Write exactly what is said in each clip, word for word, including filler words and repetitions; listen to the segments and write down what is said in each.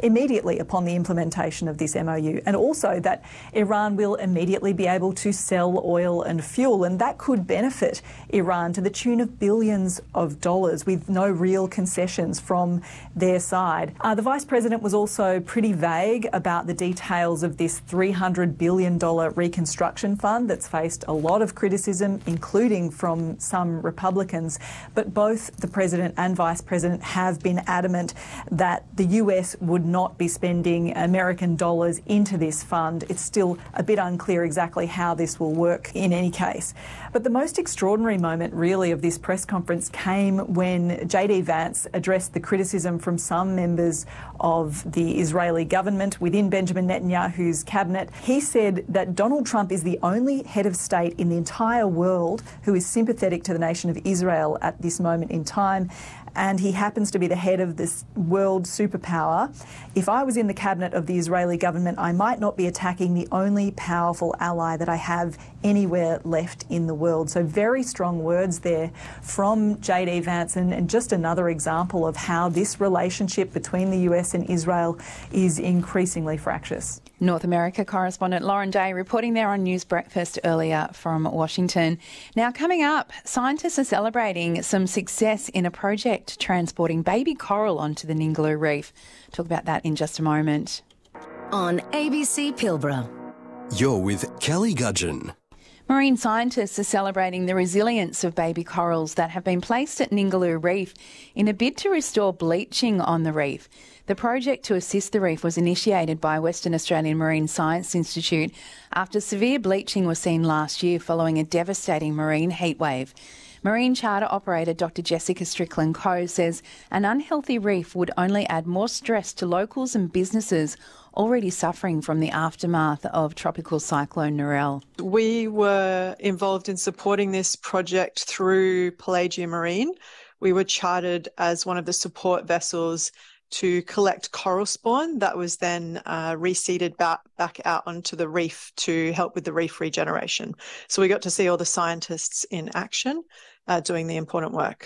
immediately upon the implementation of this M O U, and also that Iran will immediately be able to sell oil and fuel, and that could benefit Iran to the tune of billions of dollars with no real concessions from their side. Uh, the Vice President was also pretty vague about the details of this three hundred billion dollars reconstruction fund that's faced a lot of criticism, including from some Republicans. But both the President and Vice President have been adamant that the U S would not be spending American dollars into this fund. It's still a bit unclear exactly how this will work in any case. But the most extraordinary moment really of this press conference came when J D Vance addressed the criticism from some members of the Israeli government within Benjamin Netanyahu's cabinet. He said that Donald Trump is the only head of state in the entire world who is sympathetic to the nation of Israel at this moment in time, and he happens to be the head of this world superpower. If I was in the cabinet of the Israeli government, I might not be attacking the only powerful ally that I have anywhere left in the world. So very strong words there from J D Vance, and, and just another example of how this relationship between the U S and Israel is increasingly fractious. North America correspondent Lauren Day reporting there on News Breakfast earlier from Washington. Now, coming up, scientists are celebrating some success in a project transporting baby coral onto the Ningaloo Reef. Talk about that in just a moment. On A B C Pilbara. You're with Kelly Gudgeon. Marine scientists are celebrating the resilience of baby corals that have been placed at Ningaloo Reef in a bid to restore bleaching on the reef. The project to assist the reef was initiated by Western Australian Marine Science Institute after severe bleaching was seen last year following a devastating marine heatwave. Marine charter operator Doctor Jessica Strickland-Coe says an unhealthy reef would only add more stress to locals and businesses already suffering from the aftermath of Tropical Cyclone Narelle. We were involved in supporting this project through Pelagia Marine. We were chartered as one of the support vessels to collect coral spawn that was then uh, reseeded back, back out onto the reef to help with the reef regeneration. So we got to see all the scientists in action uh, doing the important work.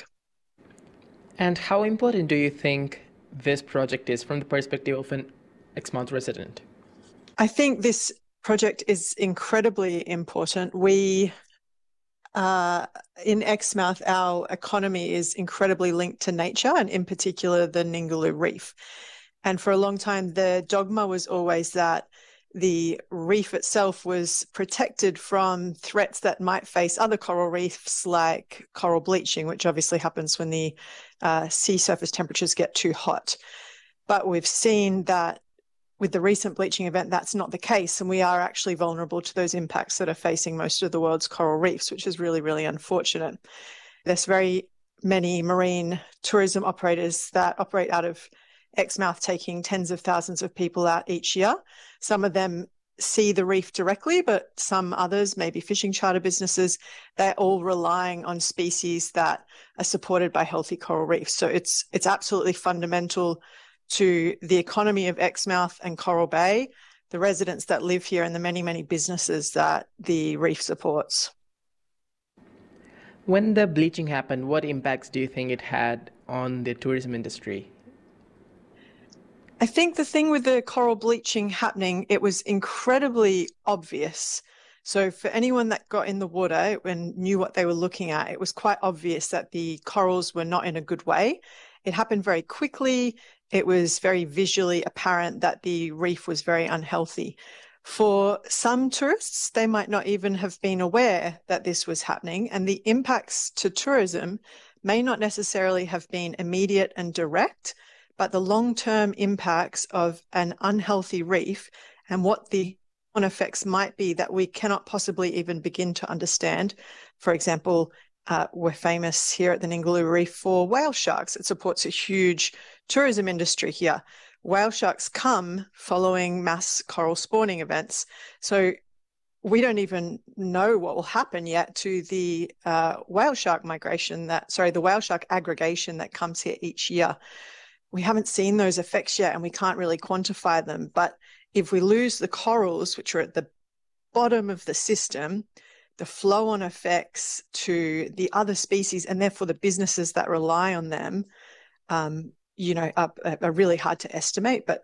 And how important do you think this project is from the perspective of an Exmouth resident? I think this project is incredibly important. We, uh, in Exmouth, our economy is incredibly linked to nature, and in particular the Ningaloo Reef. And for a long time, the dogma was always that the reef itself was protected from threats that might face other coral reefs, like coral bleaching, which obviously happens when the uh, sea surface temperatures get too hot. But we've seen that with the recent bleaching event, that's not the case, and we are actually vulnerable to those impacts that are facing most of the world's coral reefs, which is really, really unfortunate. There's very many marine tourism operators that operate out of Exmouth, taking tens of thousands of people out each year. Some of them see the reef directly, but some others, maybe fishing charter businesses, they're all relying on species that are supported by healthy coral reefs. So it's it's absolutely fundamental to the economy of Exmouth and Coral Bay, the residents that live here, and the many, many businesses that the reef supports. When the bleaching happened, what impacts do you think it had on the tourism industry? I think the thing with the coral bleaching happening, it was incredibly obvious. So for anyone that got in the water and knew what they were looking at, it was quite obvious that the corals were not in a good way. It happened very quickly. It was very visually apparent that the reef was very unhealthy. For some tourists, they might not even have been aware that this was happening, and the impacts to tourism may not necessarily have been immediate and direct, but the long-term impacts of an unhealthy reef and what the effects might be that we cannot possibly even begin to understand. For example, Uh, we're famous here at the Ningaloo Reef for whale sharks. It supports a huge tourism industry here. Whale sharks come following mass coral spawning events. So we don't even know what will happen yet to the uh, whale shark migration that, sorry, the whale shark aggregation that comes here each year. We haven't seen those effects yet, and we can't really quantify them. But if we lose the corals, which are at the bottom of the system, the flow-on effects to the other species, and therefore the businesses that rely on them, um, you know, are, are really hard to estimate. But